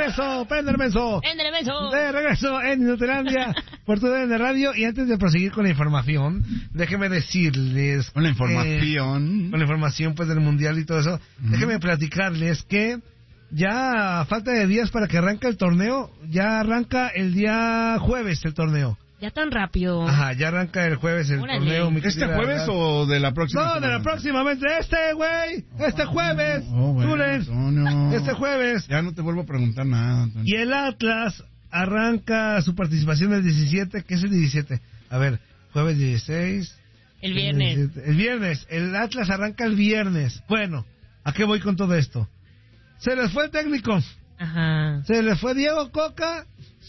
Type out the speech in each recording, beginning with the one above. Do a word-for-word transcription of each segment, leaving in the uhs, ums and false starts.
regreso, prende el menso. Prende el menso. De regreso en Inutilandia, por tu de radio. Y antes de proseguir con la información, déjeme decirles... Con la información. Que, con la información, pues, del Mundial y todo eso. Uh-huh. Déjeme platicarles que ya a falta de días para que arranque el torneo, ya arranca el día jueves el torneo. Ya tan rápido. Ajá, ya arranca el jueves el Órale. torneo. Mi ¿Este jueves o de la próxima? No, semana? de la próximamente. Este, güey. Este jueves. Oh, bueno, Tulen. Antonio. Este jueves. Ya no te vuelvo a preguntar nada, Antonio. Y el Atlas arranca su participación el diecisiete. ¿Qué es el diecisiete? A ver, jueves dieciséis. El viernes. El, el viernes. El Atlas arranca el viernes. Bueno, ¿a qué voy con todo esto? Se les fue el técnico. Ajá. Se les fue Diego Coca.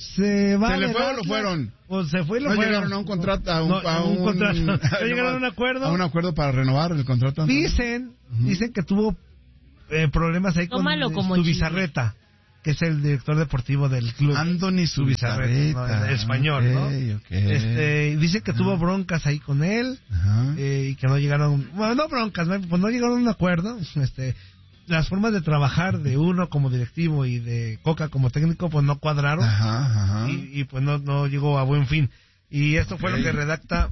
Se va. ¿Se le fue o Atlas, lo fueron? Pues se fue y lo no fueron. llegaron a un contrato, a un, no, a un, un contrato. No llegaron a un acuerdo. A un acuerdo para renovar el contrato. Dicen, uh-huh. dicen que tuvo eh, problemas ahí Tómalo con como Zubizarreta, que es el director deportivo del club. Andoni Zubizarreta, no, el español, okay, ¿no? Okay. Este, dice que uh-huh. tuvo broncas ahí con él uh-huh. eh, y que no llegaron, bueno, no broncas, pues no llegaron a un acuerdo. Este, las formas de trabajar de uno como directivo y de Coca como técnico pues no cuadraron ajá, ajá. Y, y pues no, no llegó a buen fin. Y esto okay. fue lo que redacta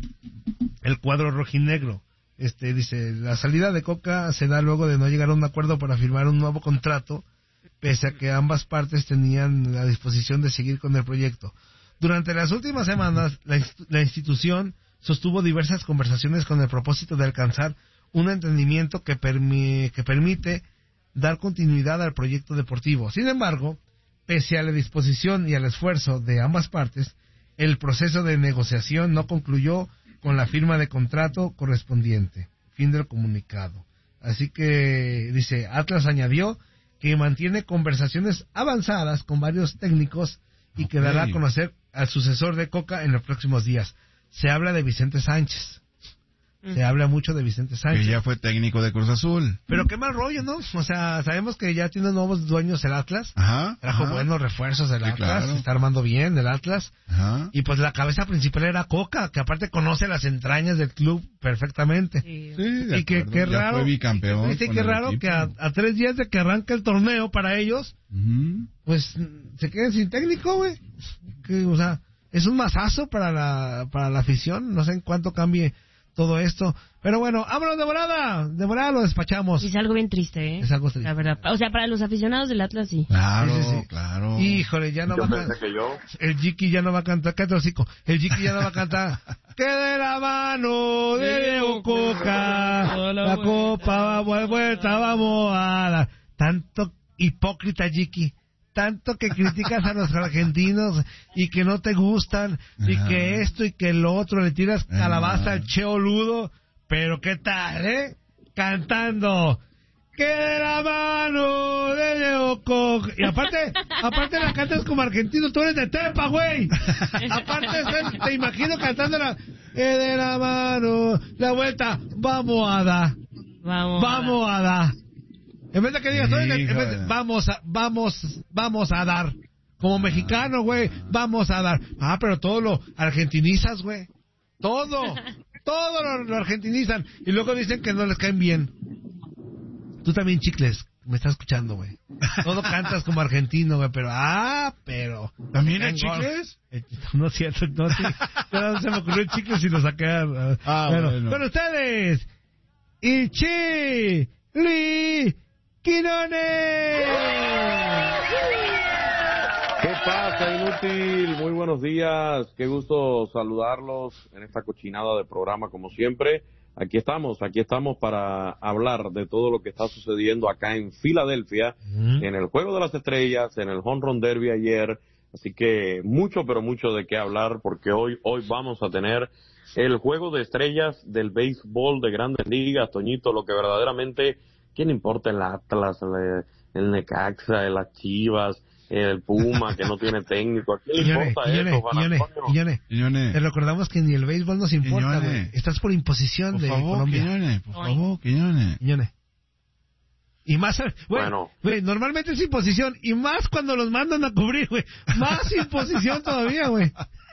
el cuadro rojinegro. Este dice, la salida de Coca se da luego de no llegar a un acuerdo para firmar un nuevo contrato, pese a que ambas partes tenían la disposición de seguir con el proyecto. Durante las últimas semanas, la, la institución sostuvo diversas conversaciones con el propósito de alcanzar un entendimiento que, permi- que permite dar continuidad al proyecto deportivo. Sin embargo, pese a la disposición y al esfuerzo de ambas partes, el proceso de negociación no concluyó con la firma de contrato correspondiente. Fin del comunicado. Así que, dice, Atlas añadió que mantiene conversaciones avanzadas con varios técnicos y okay. que dará a conocer al sucesor de Coca en los próximos días. Se habla de Vicente Sánchez. Se habla mucho de Vicente Sánchez. Que ya fue técnico de Cruz Azul. Pero qué mal rollo, ¿no? O sea, sabemos que ya tiene nuevos dueños el Atlas. Ajá. Trajo ajá. buenos refuerzos el sí, Atlas. Claro. Se está armando bien el Atlas. Ajá. Y pues la cabeza principal era Coca, que aparte conoce las entrañas del club perfectamente. Sí, sí de y que qué raro. Fue bicampeón. Dice que raro equipo. que a, a tres días de que arranque el torneo para ellos, uh-huh. pues se queden sin técnico, güey. Que, o sea, es un mazazo para la, para la afición. No sé en cuánto cambie todo esto. Pero bueno, vámonos de volada. De volada lo despachamos. Y es algo bien triste, ¿eh? Es algo triste. La verdad. O sea, para los aficionados del Atlas, sí. Claro, sí, sí, sí. claro. Híjole, ya no yo va a cantar. Que yo... El Jiki ya no va a cantar. Cállate, hocico. El Jiki ya no va a cantar. Que de la mano de Diego Coca. La copa va vuelta, vamos a dar. Tanto hipócrita, Jiki. Tanto que criticas a los argentinos y que no te gustan y Ajá. que esto y que lo otro, le tiras calabaza Ajá. al Cheo Ludo, pero ¿qué tal, eh? Cantando que de la mano de Diego Coca. Y aparte, aparte la cantas como argentino, tú eres de Tepa, güey. Aparte te imagino cantándola que de la mano, la vuelta, vamos a dar. Vamos, vamos a dar. En vez de que digas, sí, oye, en vez de, vamos a, vamos, vamos a dar. Como mexicano, güey, vamos a dar. Ah, pero todo lo argentinizas, güey. Todo, todo lo, lo argentinizan. Y luego dicen que no les caen bien. Tú también, Chicles, me estás escuchando, güey. Todo cantas como argentino, güey, pero, ah, pero. ¿También hay Chicles? Eh, no es cierto, no, sí. No se me ocurrió el Chicles y lo saqué. Uh, ah, bueno, bueno. Con ustedes, Ichi Li Quinones. ¿Qué pasa, inútil? Muy buenos días. Qué gusto saludarlos en esta cochinada de programa, como siempre. Aquí estamos, aquí estamos para hablar de todo lo que está sucediendo acá en Filadelfia, mm. en el Juego de las Estrellas, en el Home Run Derby ayer. Así que mucho, pero mucho de qué hablar, porque hoy, hoy vamos a tener el Juego de Estrellas del béisbol de Grandes Ligas, Toñito, lo que verdaderamente... ¿Quién importa el Atlas, el, el Necaxa, las Chivas, el Puma, que no tiene técnico? ¿A quién le importa Quiñone, eso, Juan Antonio? Quiñone, Quiñone. Te recordamos que ni el béisbol nos importa, güey. Estás por imposición por de favor, Colombia. Quiñone, por favor, Quiñone. Quiñone. Y más, güey, bueno. güey, normalmente es imposición, y más cuando los mandan a cubrir, güey. Más imposición todavía, güey.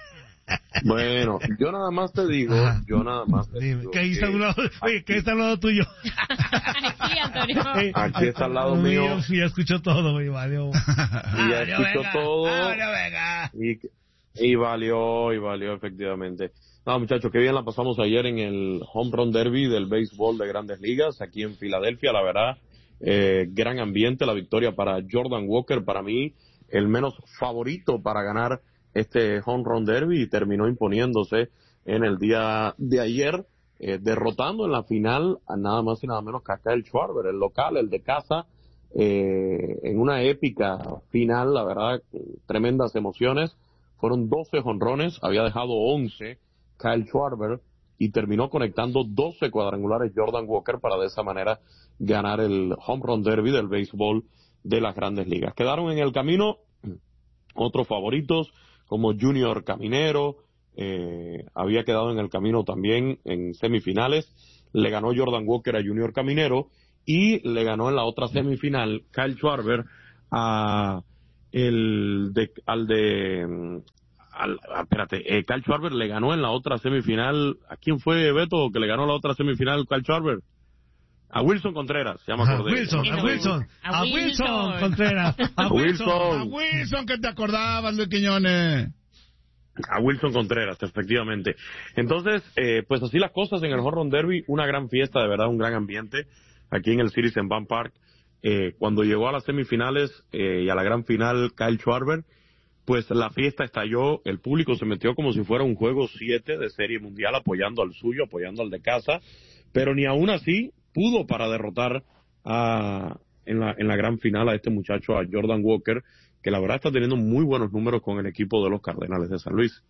Bueno, yo nada más te digo, Ajá. yo nada más te Dime, digo. que ahí está a un lado, oye, que ahí está al lado tuyo. Sí, Antonio. Eh, Aquí está al lado mío. Ya escuchó todo, güey, valió. Y ya valió escuchó verga, todo. ah, valió verga. Y, y valió, y valió efectivamente. No, muchachos, qué bien la pasamos ayer en el Home Run Derby del béisbol de Grandes Ligas, aquí en Filadelfia, la verdad, eh, gran ambiente, la victoria para Jordan Walker, para mí, el menos favorito para ganar este Home Run Derby, y terminó imponiéndose en el día de ayer, eh, derrotando en la final a nada más y nada menos que a Kyle Schwarber, el local, el de casa, eh, en una épica final, la verdad, tremendas emociones. Fueron doce jonrones, había dejado once Kyle Schwarber y terminó conectando doce cuadrangulares Jordan Walker para de esa manera ganar el Home Run Derby del béisbol de las Grandes Ligas. Quedaron en el camino otros favoritos como Junior Caminero, eh, había quedado en el camino también en semifinales, le ganó Jordan Walker a Junior Caminero y le ganó en la otra semifinal Kyle Schwarber a el de, al de al, espérate, eh, Kyle Schwarber le ganó en la otra semifinal. ¿A quién fue, Beto, que le ganó la otra semifinal Kyle Schwarber? A Wilson Contreras, se llama A Wilson, a Wilson, a Wilson Contreras, a Wilson, a Wilson, que te acordabas, Luis Quiñones. A Wilson Contreras, efectivamente. Entonces, eh, pues así las cosas en el Home Run Derby, una gran fiesta, de verdad, un gran ambiente aquí en el Citizen Bank Park. Eh, cuando llegó a las semifinales eh, y a la gran final Kyle Schwarber, pues la fiesta estalló, el público se metió como si fuera un juego siete de Serie Mundial, apoyando al suyo, apoyando al de casa, pero ni aún así pudo para derrotar a, en, la, en la gran final a este muchacho, a Jordan Walker, que la verdad está teniendo muy buenos números con el equipo de los Cardenales de San Luis.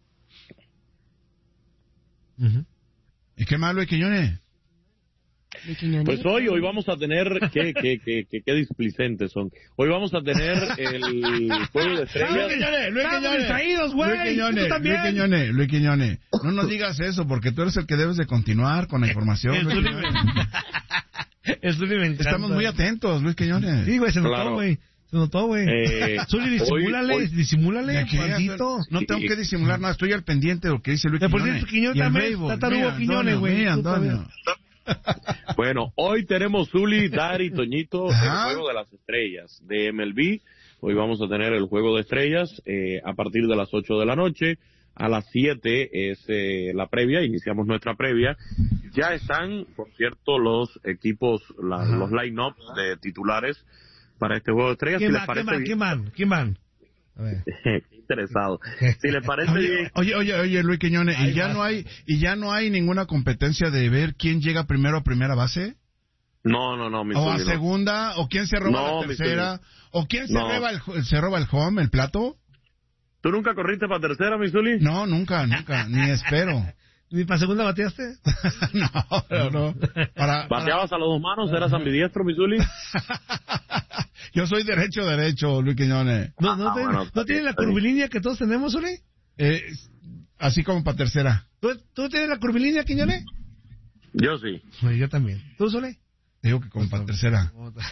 Uh-huh. ¿Y qué más, Luis Quiñones? Pues hoy, hoy vamos a tener, qué, qué, qué, qué, qué displicentes son. Hoy vamos a tener el juego de estrellas. Luis Quiñones, Luis Estamos Quiñones, distraídos, güey. Luis Quiñones, Tú también. Luis Quiñones, Luis Quiñones, no nos digas eso, porque tú eres el que debes de continuar con la información. El Luis Zuli Quiñones. me- el Zuli me encanta. Estamos muy atentos, Luis Quiñones. Sí, güey, se notó, Claro. güey. Se notó, güey. Eh, Zuli, disimúlale, hoy- hoy- disimúlale, ¿De qué? Juancito. No tengo que disimular nada, estoy al pendiente de lo que dice Luis Eh, por Quiñones. cierto, Quiñones Y el también, béisbol. está tarugo Mira, Quiñones, Antonio, güey. mira, Tú también. Antonio. Bueno, hoy tenemos Zuli, Dari, Toñito, Ajá. el juego de las estrellas de M L B. Hoy vamos a tener el juego de estrellas eh, a partir de las ocho de la noche. A las siete es eh, la previa, iniciamos nuestra previa. Ya están, por cierto, los equipos, la, los line-ups de titulares para este juego de estrellas. ¿Quién Si les van? parece ¿Quién van? ¿Quién bien, van? ¿Quién van? A ver. Qué interesado. Si les parece bien, Oye, oye, oye, oye, Luis Quiñones, ¿y ya no hay y ya no hay ninguna competencia de ver quién llega primero a primera base? no, no, no, mi ¿O a Zuli, no. segunda? ¿O quién se roba No, la mi tercera? ¿O quién se, No. roba el, se roba el home, el plato? ¿Tú nunca corriste para tercera, mi Zuli? No, nunca, nunca, ni espero. ¿Ni para segunda bateaste? no, no, no. Para, para- ¿Bateabas a las dos manos? ¿Eras ambidiestro, mi Zuli? Yo soy derecho, derecho, Luis Quiñones. ¿No, no, Ah, te- bueno, ¿no está tienen bien, la está bien. curvilínea que todos tenemos, Zuli? Eh, así como para tercera. ¿Tú, ¿Tú tienes la curvilínea, Quiñones? Yo sí. Sí, yo también. ¿Tú, Zuli? Digo que como para tercera.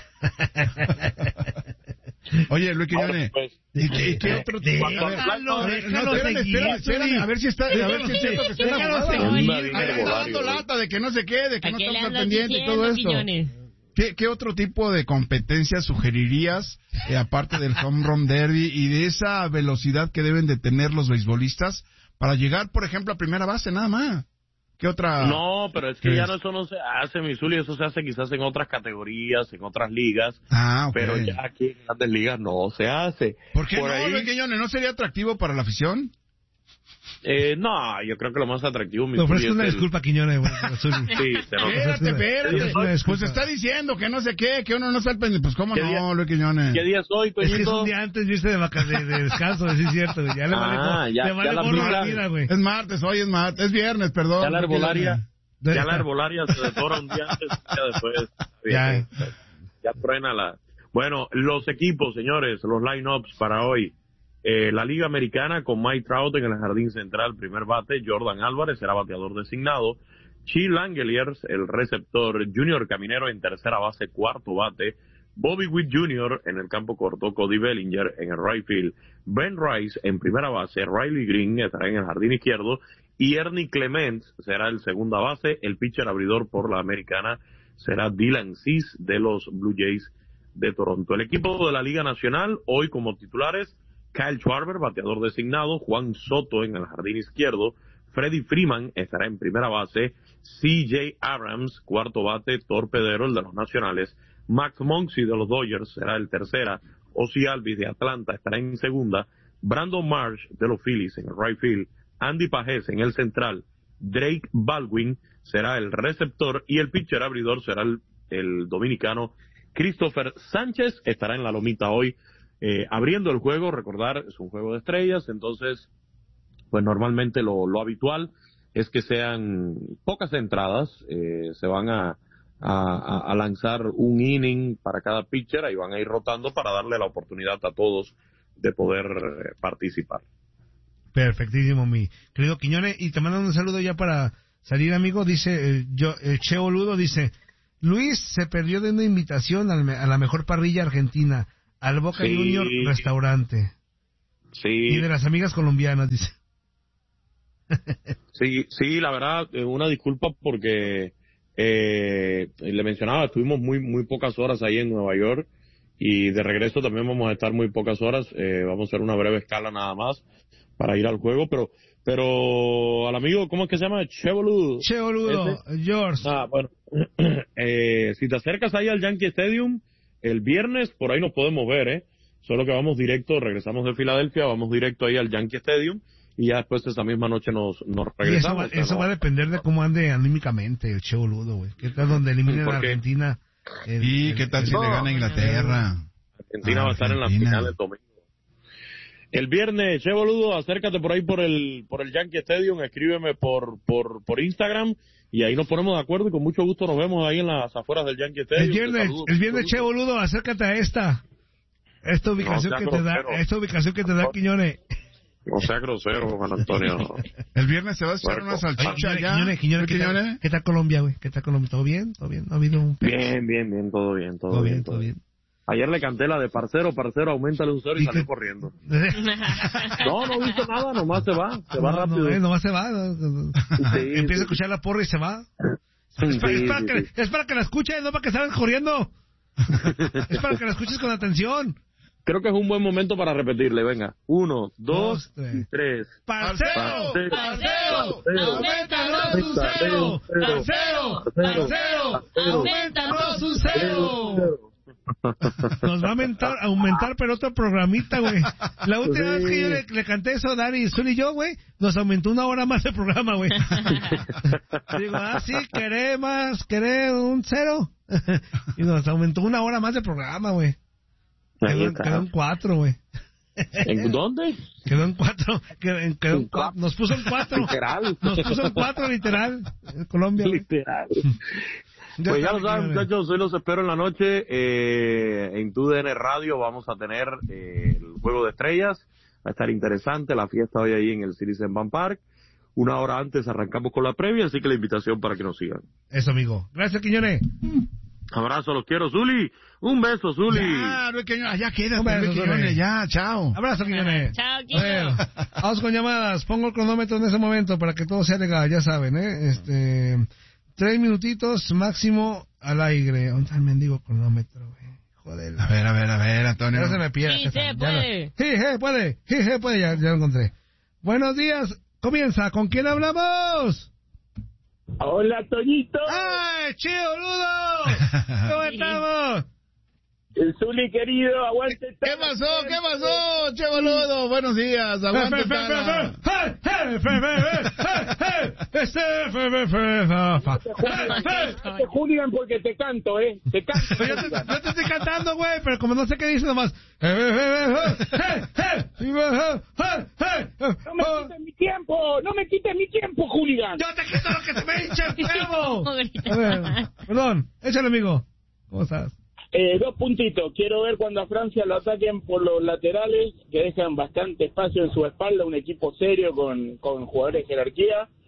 Oye, Luis Quiñones, Ahora, pues, ¿y qué, y qué otro tipo? A ver, Déjalo, a ver, no, déjalo espérame, seguir, espérame, espérame, Zuli. a ver si está, a ver si es cierto que está en la Déjalo jugada. seguir, Anda güey. bien Ahí está herbolario, dando güey. lata de que no sé qué, de que ¿A no qué le estamos al andas pendiente y diciendo, todo esto. Quiñones? ¿Qué, ¿Qué otro tipo de competencia sugerirías, eh, aparte del home run derby y de esa velocidad que deben de tener los beisbolistas para llegar, por ejemplo, a primera base, nada más? ¿Qué otra? No, pero es que ¿Qué ya es? no, eso no se hace, mi Zuli, eso se hace quizás en otras categorías, en otras ligas, Ah, ok. pero ya aquí en grandes ligas no se hace. ¿Por qué Por no, ahí, Luis Quiñones? ¿No sería atractivo para la afición? eh, no, yo creo que lo más atractivo, mi Le Zuli, ofrezco es una el- disculpa, Quiñones, güey. Zuli. Sí, se nota. Espérate, espérate. Es una disculpa. Pues está diciendo que no sé qué, que uno no está al pendiente. Pues cómo ¿Qué no, día- Luis Quiñones. ¿Qué día es hoy, Es que es Toñito? un día antes de irse de vacaciones, de, de descanso, sí es cierto, güey. Ya le vale, Ah, por- ya- le ya vale la por la fibra- vida, güey. Es martes, hoy es martes, es viernes, perdón. Ya la Luis herbolaria, Quiñones. ya la herbolaria se devora un día antes, un día después. Ya. Bien, ya truena la... Bueno, los equipos, señores, los line-ups para hoy. Eh, la Liga Americana con Mike Trout en el jardín central, primer bate. Jordan Álvarez será bateador designado. Chi Langeliers, el receptor. Junior Caminero en tercera base, cuarto bate. Bobby Witt junior en el campo corto, Cody Bellinger en el right field, Ben Rice en primera base, Riley Green estará en el jardín izquierdo y Ernie Clement será el segunda base. El pitcher abridor por la americana será Dylan Cease de los Blue Jays de Toronto. El equipo de la Liga Nacional, hoy como titulares, Kyle Schwarber, bateador designado, Juan Soto en el jardín izquierdo, Freddie Freeman estará en primera base, C J Abrams, cuarto bate, torpedero, el de los Nacionales, Max Muncy de los Dodgers será el tercera, Ozzie Albies de Atlanta estará en segunda, Brandon Marsh de los Phillies en el right field, Andy Pages en el central, Drake Baldwin será el receptor y el pitcher abridor será el, el dominicano Christopher Sánchez. Estará en la lomita hoy eh, abriendo el juego. Recordar, es un juego de estrellas, entonces pues normalmente lo, lo habitual es que sean pocas entradas, eh, se van a, a, a lanzar un inning para cada pitcher, ahí van a ir rotando para darle la oportunidad a todos de poder eh, participar. Perfectísimo, mi querido Quiñones, y te mandan un saludo ya para salir, amigo. Dice, eh, yo, el Che Boludo dice, Luis se perdió de una invitación al, a la mejor parrilla argentina, al Boca Sí. Junior Restaurante, Sí. y de las amigas colombianas, dice. Sí, sí, la verdad, eh, una disculpa porque eh, le mencionaba, estuvimos muy muy pocas horas ahí en Nueva York y de regreso también vamos a estar muy pocas horas, eh, vamos a hacer una breve escala nada más para ir al juego, pero pero al amigo, ¿cómo es que se llama? Che Boludo. Che Boludo, George. Ah, bueno, eh, si te acercas ahí al Yankee Stadium el viernes, por ahí nos podemos ver, ¿eh? Solo que vamos directo, regresamos de Filadelfia, vamos directo ahí al Yankee Stadium y ya después esa misma noche nos, nos Y eso, regresamos. va, eso va a depender de cómo ande anímicamente el Che Boludo, güey. ¿Qué tal donde eliminen a Porque- Argentina? El- ¿Y el- qué tal el- si le gana Inglaterra? Argentina va a estar en la Argentina. final del domingo. El viernes, Che Boludo, acércate por ahí por el por el Yankee Stadium, escríbeme por por por Instagram y ahí nos ponemos de acuerdo y con mucho gusto nos vemos ahí en las afueras del Yankee Stadium. El viernes, Te saludo. el viernes, Che Boludo, acércate a esta. Esta ubicación No, sea que te da, grosero. esta ubicación que te da Quiñones. No sea grosero, Juan Antonio. El viernes se va a echar Bueno, una salchicha Quiñones, allá. Quiñones, Quiñones, ¿Qué, ¿qué tal, Quiñones? qué tal Colombia, güey? ¿Qué tal Colombia? ¿Todo bien? ¿Todo bien? ¿No ha habido un... Bien, bien, bien, todo bien, todo, Todo bien, bien, todo bien. Ayer le canté la de parcero, parcero, aumentale un cero y ¿Y salí qué? corriendo. No, no hizo nada, nomás se va, se va No, rápido. No, eh, nomás se va. no, no, no. Sí, Empieza sí. a escuchar la porra y se va. Sí, Es para, es para sí, que, sí. es para que la escuches, no para que salgas corriendo. Es para que la escuches con atención. Creo que es un buen momento para repetirle, venga. Uno, dos, Dos, tres. y tres. ¡Parcero! Parcero, ¡Parcero! parcero, ¡Aumentanos un cero! ¡Parcero! ¡Parcero! ¡Aumentanos un cero! Nos va a aumentar, aumentar pero otro programita, güey. La última Sí. vez que yo le, le canté eso a Dani, Zul y yo, güey, nos aumentó una hora más el programa, güey. Digo, ah, sí, queré más, queré un cero. Y nos aumentó una hora más de programa, güey. Ahí Quedó, está. quedó en cuatro, güey. ¿En dónde? Quedó en cuatro. Quedó en, quedó en cuatro. Nos puso en cuatro. Literal. Nos puso en cuatro, literal. En Colombia, güey. Literal. Ya Pues ya está, lo saben, Quiñones. muchachos, hoy los espero en la noche eh, en Tu D N Radio. Vamos a tener eh, el Juego de Estrellas. Va a estar interesante la fiesta hoy ahí en el Citizen Bank Park. Una hora antes arrancamos con la previa, así que la invitación para que nos sigan. Eso, amigo. Gracias, Quiñones. Abrazo, los quiero, Zuli. Un beso, Zuli. Ya, Luis Quiñones, ya quédate, Hombre, Luis eso, Quiñones, hombre. ya, chao. Abrazo, Quiñones. Chao, A Quiño. ver, vamos con llamadas. Pongo el cronómetro en ese momento para que todo sea legal, ya saben, ¿eh? Este, tres minutitos máximo al aire. ¿Dónde está el mendigo cronómetro, güey? Joder. A ver, a ver, a ver, Antonio. Ya se me pierde. Sí, Ya se lo- puede. Sí, se puede. Sí, se puede. Ya, ya lo encontré. Buenos días. Comienza. ¿Con quién hablamos? Hola, Toñito. ¡Ay, che, boludo! ¿Cómo estamos? El Zuli querido, aguante. ¿Qué pasó? ¿Qué pasó, che boludo? Buenos días, aguante. Tala. Te hooligan porque te canto, ¿eh? Te canto. Yo te, yo te estoy cantando, güey, pero como no sé qué dice nomás. No me quites mi tiempo, no me quites mi tiempo, hooligan. Yo te quito lo que se me hincha el huevo. ¿Cómo grita? A ver, perdón, échale, amigo. ¿Cómo estás? Eh, dos puntitos. Quiero ver cuando a Francia lo ataquen por los laterales, que dejan bastante espacio en su espalda, un equipo serio con, con jugadores de jerarquía.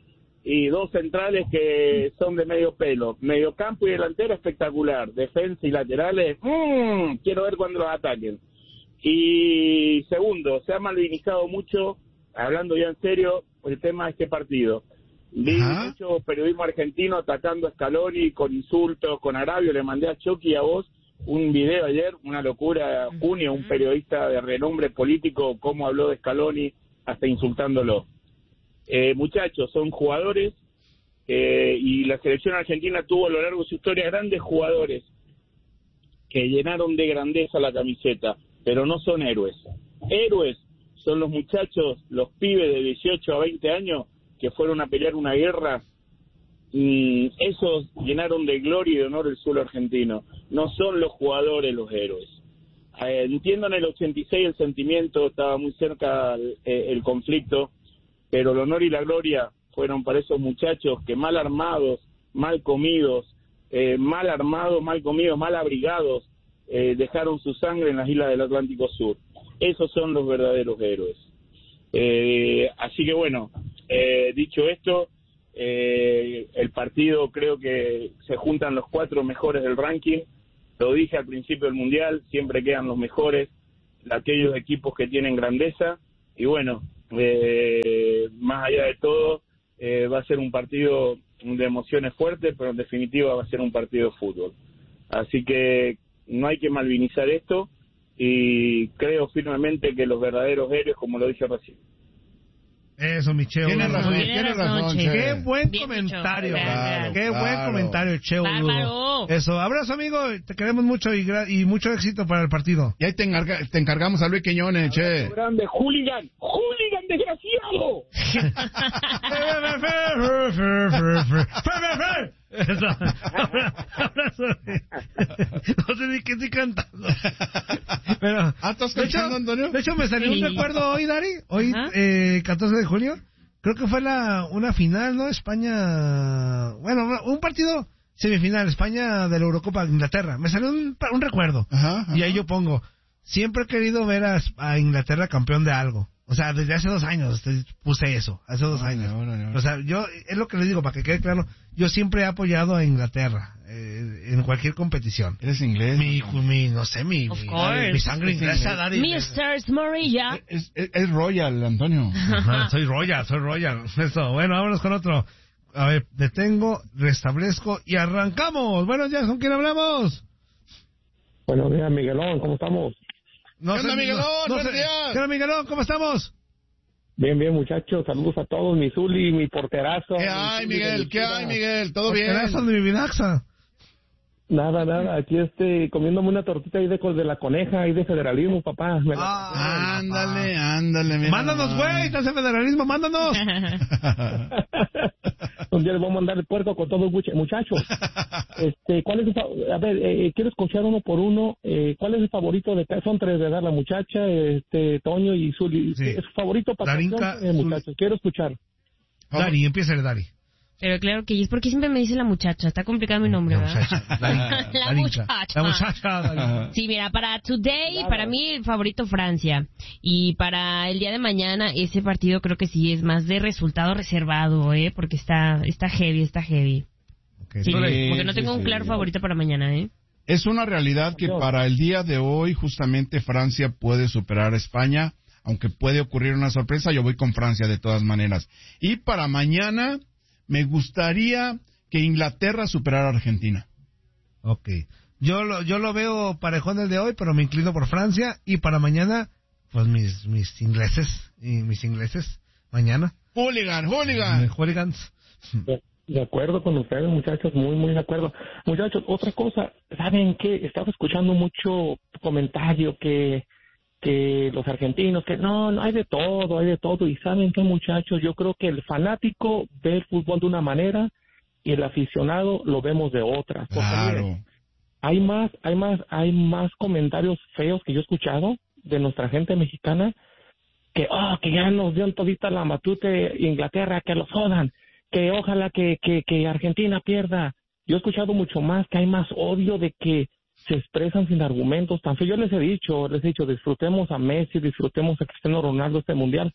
y dos centrales que son de medio pelo. Mediocampo y delantera espectacular. Defensa y laterales, mmm, quiero ver cuando los ataquen. Y segundo, se ha malvinizado mucho, hablando ya en serio, el tema de este partido. Vi Ajá. mucho periodismo argentino atacando a Scaloni con insultos, con agravio. Le mandé a Chucky y a vos un video ayer, una locura. Junio, un periodista de renombre político, cómo habló de Scaloni, hasta insultándolo. Eh, muchachos, son jugadores eh, y la selección argentina tuvo a lo largo de su historia grandes jugadores que llenaron de grandeza la camiseta, pero no son héroes. Héroes son los muchachos, los pibes de dieciocho a veinte años que fueron a pelear una guerra, y esos llenaron de gloria y de honor el suelo argentino. No son los jugadores los héroes. Eh, entiendo en el ochenta y seis el sentimiento, estaba muy cerca el, el conflicto, pero el honor y la gloria fueron para esos muchachos que mal armados, mal comidos, eh, mal armados, mal comidos, mal abrigados, eh, dejaron su sangre en las islas del Atlántico Sur. Esos son los verdaderos héroes. Eh, así que bueno, eh, dicho esto, eh, el partido, creo que se juntan los cuatro mejores del ranking. Lo dije al principio del Mundial, siempre quedan los mejores, aquellos equipos que tienen grandeza, y bueno, eh, más allá de todo, eh, va a ser un partido de emociones fuertes, pero en definitiva va a ser un partido de fútbol. Así que no hay que malvinizar esto, y creo firmemente que los verdaderos héroes, como lo dije recién. Eso, mi Cheo. Tienes razón, Tiene tienes razón, razón, Che. Che. Qué buen Bien comentario. dicho. Claro, Qué buen claro. comentario, Cheo. Bárbaro. Eso, abrazo, amigo. Te queremos mucho y, gra- y mucho éxito para el partido. Y ahí te, encarga- te encargamos a Luis Quiñones, che. Grande, hooligan, hooligan desgraciado. Eso. Abrazo. No sé ni qué estoy cantando. Pero, ¿Ah, estás de hecho, cantando, Antonio? de hecho, me salió un Sí. recuerdo hoy, Dari. Hoy, Ajá. eh, catorce de junio. Creo que fue la una final, ¿no? España... Bueno, un partido semifinal. España de la Eurocopa de Inglaterra. Me salió un, un recuerdo. Ajá, ajá. Y ahí yo pongo... Siempre he querido ver a, a Inglaterra campeón de algo. O sea, desde hace dos años te- puse eso, hace dos Órale, años. órale, órale. O sea, yo, es lo que les digo, para que quede claro, yo siempre he apoyado a Inglaterra, eh, en cualquier competición. ¿Eres inglés? Mi, mi, no sé, mi, Of mi, course. mi sangre Es inglesa, inglés. Dari. mister Morilla. Es, es, es Royal, Antonio. Ajá, soy Royal, soy Royal. Eso, bueno, vámonos con otro. A ver, detengo, restablezco y arrancamos. Buenos días, ¿con quién hablamos? Buenos días, Miguelón, ¿cómo estamos? No ¿Qué onda, sé, Miguelón? no Buenos sé. días. ¿Qué onda, Miguelón? ¿Cómo estamos? Bien, bien, muchachos, saludos a todos, mi Zuli, mi porterazo. ¿Qué mi hay, Zuli de Miguel? mi ¿Qué chida. hay, Miguel? ¿Todo bien? Pedazo de mi Vinaxa. Nada, nada, aquí este, comiéndome una tortita ahí de, de la coneja, ahí de federalismo, papá. Me la- Ah, Ándale, ándale. mira Mándanos, nomás. güey, estás en federalismo, mándanos. Un día les voy a mandar el puerco con todos los muchachos. Este, ¿cuál es el fa- a ver, eh, quiero escuchar uno por uno. Eh, ¿Cuál es el favorito de ca- son tres de dar la muchacha, este, Toño y Zuli? Sí. ¿Es su favorito para Darinka, campeón, eh, muchachos? Quiero escuchar. Dari, empieza el Dari. Pero claro que sí, es porque siempre me dice la muchacha, está complicado mi nombre, La ¿verdad? muchacha. Darinka, La Darinka. muchacha. La muchacha. Darinka. Sí, mira, para Today, para mí el favorito Francia. Y para el día de mañana, ese partido creo que sí es más de resultado reservado, ¿eh? Porque está está heavy, está heavy. Okay, Sí, tú le- porque no sí, tengo un sí. claro favorito para mañana, ¿eh? Es una realidad que para el día de hoy justamente Francia puede superar a España, aunque puede ocurrir una sorpresa, yo voy con Francia de todas maneras. Y para mañana me gustaría que Inglaterra superara a Argentina. Ok. Yo lo, yo lo veo parejón el de hoy, pero me inclino por Francia. Y para mañana, pues mis, mis ingleses. Y mis ingleses. Mañana. Hooligan, Mis hooligan. hooligans. De, de acuerdo con ustedes, muchachos, muy, muy de acuerdo. Muchachos, otra cosa, ¿saben qué? Estaba escuchando mucho comentario que que los argentinos, que no, no hay de todo, hay de todo. Y ¿saben qué, muchachos? Yo creo que el fanático ve el fútbol de una manera y el aficionado lo vemos de otra. Porque, Claro. miren, hay más, hay más, hay más comentarios feos que yo he escuchado de nuestra gente mexicana que, oh, que ya nos dio todita la matute Inglaterra, que los jodan, que ojalá que, que, que Argentina pierda. Yo he escuchado mucho más que hay más odio de que se expresan sin argumentos tan feos. Yo les he dicho, les he dicho, disfrutemos a Messi, disfrutemos a Cristiano Ronaldo este mundial,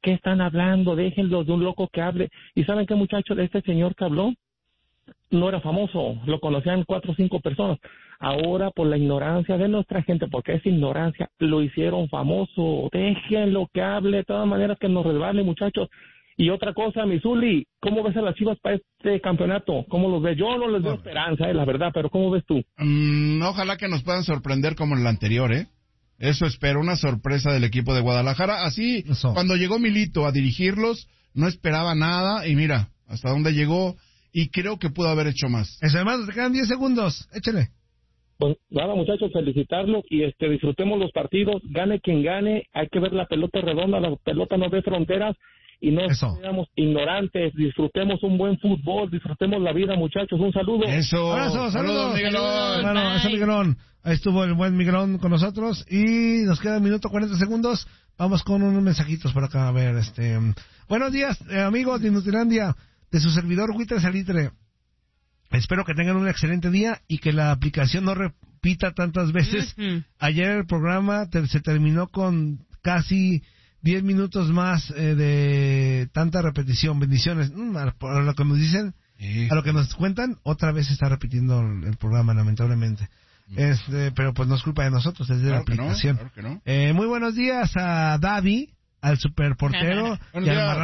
¿Qué están hablando? Déjenlos de un loco que hable. ¿Y saben qué, muchachos? Este señor que habló no era famoso, lo conocían cuatro o cinco personas. Ahora, por la ignorancia de nuestra gente, porque es ignorancia, lo hicieron famoso. Déjenlo que hable, de todas maneras que nos resbale, muchachos. Y otra cosa, Misuli, ¿cómo ves a las Chivas para este campeonato? ¿Cómo los ves? Yo no les veo esperanza, eh, la verdad, pero ¿cómo ves tú? Mm, ojalá que nos puedan sorprender como en el anterior, ¿eh? Eso espero, una sorpresa del equipo de Guadalajara. Así, Eso. cuando llegó Milito a dirigirlos, no esperaba nada y mira, hasta dónde llegó y creo que pudo haber hecho más. Eso, hermano, te quedan diez segundos, échale. Pues nada, muchachos, felicitarlos y este disfrutemos los partidos, gane quien gane, hay que ver la pelota redonda, la pelota no ve fronteras y no Eso. seamos ignorantes, disfrutemos un buen fútbol, disfrutemos la vida, muchachos, un saludo. Eso, Abrazo, saludos, saludos, Miguelón. Bueno, eso Miguelón, ahí estuvo el buen Miguelón con nosotros y nos queda un minuto cuarenta segundos, vamos con unos mensajitos por acá, a ver, este, buenos días, eh, amigos de Inutilandia, de su servidor Huitre Salitre. Espero que tengan un excelente día y que la aplicación no repita tantas veces. Uh-huh. Ayer el programa te, se terminó con casi diez minutos más eh, de tanta repetición. Bendiciones. Mm, a, a lo que nos dicen, sí. a lo que nos cuentan, otra vez se está repitiendo el, el programa, lamentablemente. Uh-huh. Este, pero pues no es culpa de nosotros, es de claro la aplicación. No, claro que no. eh, muy buenos días a Davi, al superportero y al